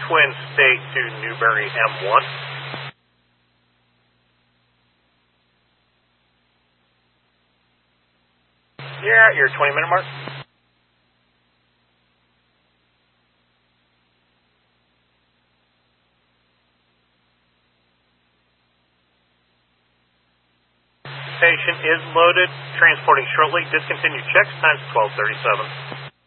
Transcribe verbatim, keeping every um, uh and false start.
Twin State to Newberry M one. You're at your twenty minute mark. Station is loaded, transporting shortly. Discontinued checks, times twelve thirty-seven.